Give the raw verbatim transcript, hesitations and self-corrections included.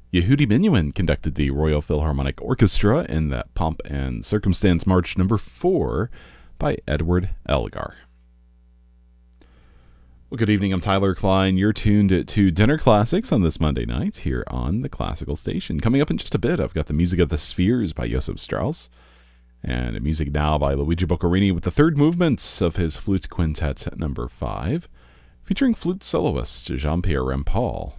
Yehudi Menuhin conducted the Royal Philharmonic Orchestra in that Pomp and Circumstance March number four by Edward Elgar. Well, good evening. I'm Tyler Klein. You're tuned to Dinner Classics on this Monday night here on the Classical Station. Coming up in just a bit, I've got the Music of the Spheres by Joseph Strauss, and music now by Luigi Boccherini with the third movement of his Flute Quintet number five, featuring flute soloist Jean-Pierre Rampal.